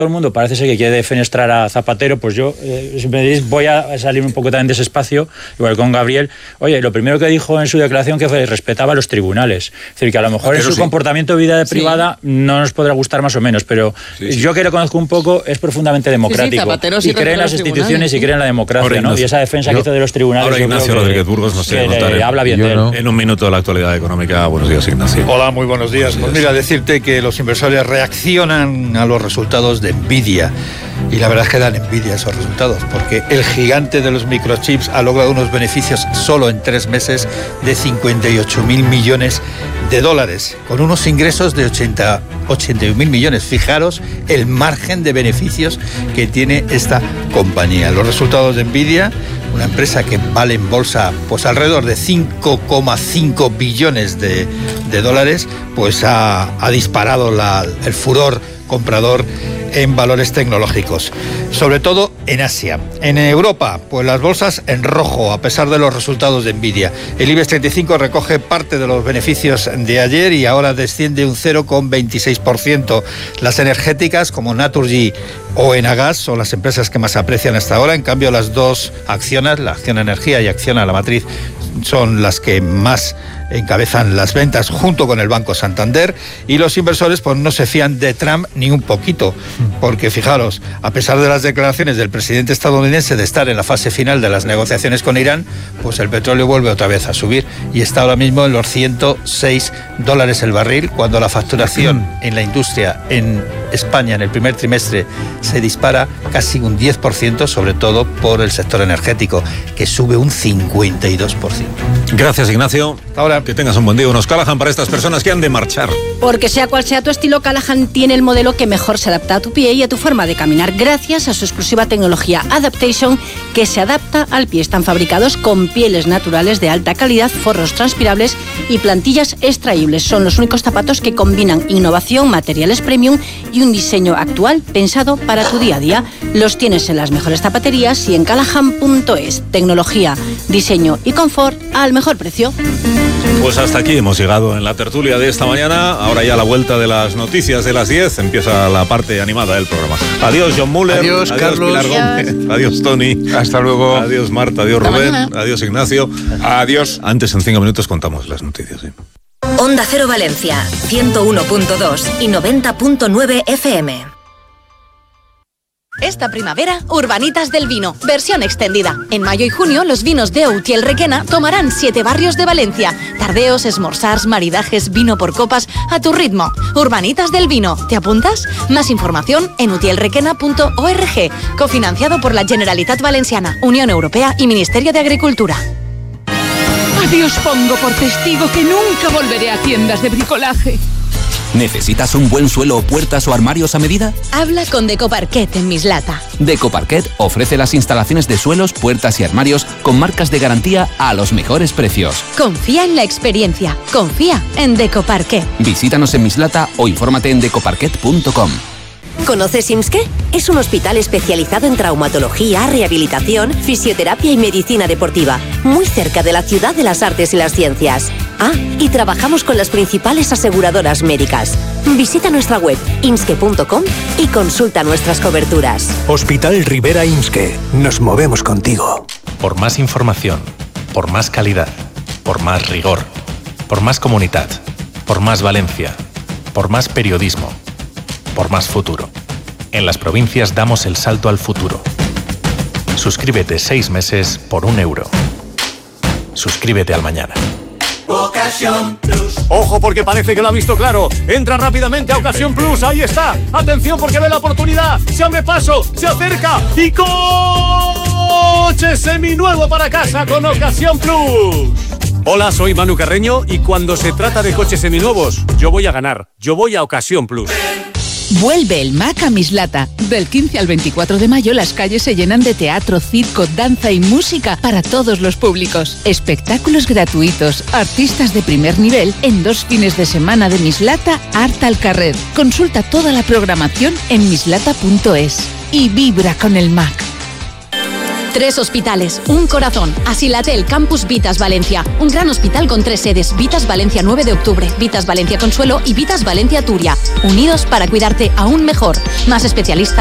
todo el mundo parece ser que quiere defenestrar a Zapatero, pues yo, si me diréis, voy a salir un poco también de ese espacio, igual con Gabriel. Oye, lo primero que dijo en su declaración que fue respetaba a los tribunales. Es decir, que a lo mejor en su comportamiento de vida privada no nos podrá gustar más o menos, pero yo que lo conozco un poco, es profundamente democrático. Y cree en las instituciones y cree en la democracia, ¿no? Y esa defensa que hizo de los tribunales. Ahora Ignacio Rodríguez Burgos nos tiene que contar habla bien de él. En un minuto de la actualidad económica. Buenos días, Ignacio. Hola, muy buenos días. Pues mira, decirte que los inversores reaccionan a los resultados de Nvidia. Y la verdad es que dan envidia esos resultados, porque el gigante de los microchips ha logrado unos beneficios solo en 3 meses de 58.000 millones de dólares, con unos ingresos de 81.000 millones. Fijaros el margen de beneficios que tiene esta compañía. Los resultados de Nvidia, una empresa que vale en bolsa pues alrededor de 5,5 billones de dólares, pues ha disparado el furor comprador en valores tecnológicos, sobre todo en Asia. En Europa, pues las bolsas en rojo, a pesar de los resultados de Nvidia. El IBEX 35 recoge parte de los beneficios de ayer y ahora desciende un 0,26%. Las energéticas, como Naturgy o Enagas, son las empresas que más aprecian hasta ahora. En cambio, las dos acciones, la Acciona Energía y Acciona la Matriz, son las que más encabezan las ventas junto con el Banco Santander, y los inversores pues no se fían de Trump ni un poquito, porque fijaros, a pesar de las declaraciones del presidente estadounidense de estar en la fase final de las negociaciones con Irán, pues el petróleo vuelve otra vez a subir y está ahora mismo en los $106 el barril, cuando la facturación en la industria en España en el primer trimestre se dispara casi un 10%, sobre todo por el sector energético, que sube un 52%. Gracias, Ignacio. Hasta ahora. Que tengas un buen día. Unos Callahan para estas personas que han de marchar. Porque sea cual sea tu estilo, Callahan tiene el modelo que mejor se adapta a tu pie y a tu forma de caminar, gracias a su exclusiva tecnología Adaptation, que se adapta al pie. Están fabricados con pieles naturales de alta calidad, forros transpirables y plantillas extraíbles. Son los únicos zapatos que combinan innovación, materiales premium y un diseño actual pensado para tu día a día. Los tienes en las mejores zapaterías y en callahan.es. Tecnología, diseño y confort al mejor precio. Pues hasta aquí hemos llegado en la tertulia de esta mañana. Ahora ya a la vuelta de las noticias de las 10 empieza la parte animada del programa. Adiós, John Muller. Adiós, Carlos. Pilar Gómez. Adiós, Tony. Hasta luego. Adiós, Marta. Adiós, Rubén. Adiós, Ignacio. Adiós. Antes, en 5 minutos, contamos las noticias. Onda Cero Valencia, 101.2 y 90.9 FM. Esta primavera, Urbanitas del Vino, versión extendida. En mayo y junio, los vinos de Utiel Requena tomarán 7 barrios de Valencia. Tardeos, esmorzars, maridajes, vino por copas, a tu ritmo. Urbanitas del Vino, ¿te apuntas? Más información en utielrequena.org, cofinanciado por la Generalitat Valenciana, Unión Europea y Ministerio de Agricultura. A Dios pongo por testigo que nunca volveré a tiendas de bricolaje. ¿Necesitas un buen suelo, puertas o armarios a medida? Habla con Decoparquet en Mislata. Decoparquet ofrece las instalaciones de suelos, puertas y armarios con marcas de garantía a los mejores precios. Confía en la experiencia. Confía en Decoparquet. Visítanos en Mislata o infórmate en decoparquet.com. ¿Conoces IMSSKE? Es un hospital especializado en traumatología, rehabilitación, fisioterapia y medicina deportiva, muy cerca de la ciudad de las artes y las ciencias. Ah, y trabajamos con las principales aseguradoras médicas. Visita nuestra web imske.com y consulta nuestras coberturas. Hospital Rivera IMSSKE. Nos movemos contigo. Por más información, por más calidad, por más rigor, por más comunidad, por más Valencia, por más periodismo, por más futuro. En las provincias damos el salto al futuro. Suscríbete 6 meses por €1. Suscríbete al mañana. Ocasión Plus. Ojo, porque parece que lo ha visto claro. Entra rápidamente a Ocasión Plus. Ahí está. Atención, porque ve la oportunidad. Se abre paso, se acerca y coche seminuevo para casa con Ocasión Plus. Hola, soy Manu Carreño y cuando se trata de coches seminuevos, yo voy a ganar. Yo voy a Ocasión Plus. Vuelve el MAC a Mislata. Del 15 al 24 de mayo las calles se llenan de teatro, circo, danza y música para todos los públicos. Espectáculos gratuitos, artistas de primer nivel en 2 fines de semana de Mislata Art al Carrer. Consulta toda la programación en mislata.es y vibra con el MAC. 3 hospitales, un corazón. Asilatel Campus Vitas Valencia. Un gran hospital con 3 sedes. Vitas Valencia 9 de octubre, Vitas Valencia Consuelo y Vitas Valencia Turia. Unidos para cuidarte aún mejor. Más especialistas